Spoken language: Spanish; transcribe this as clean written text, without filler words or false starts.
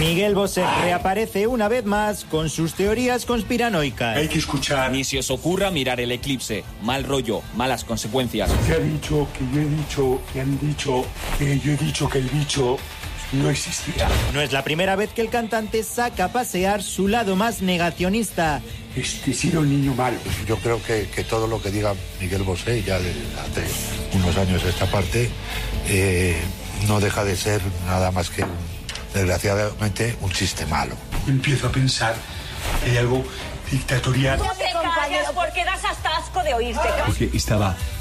Miguel Bosé reaparece una vez más con sus teorías conspiranoicas. Hay que escuchar. Ni se os ocurra mirar el eclipse. Mal rollo, malas consecuencias. Se ha dicho que yo he dicho, que han dicho, que yo he dicho que el bicho no existía. No es la primera vez que el cantante saca a pasear su lado más negacionista. He sido un niño malo. Pues yo creo que todo lo que diga Miguel Bosé, ya hace unos años esta parte, no deja de ser nada más que, desgraciadamente, un chiste malo. Empiezo a pensar que hay algo dictatorial. No te calles porque das hasta asco de oírte. Porque estaba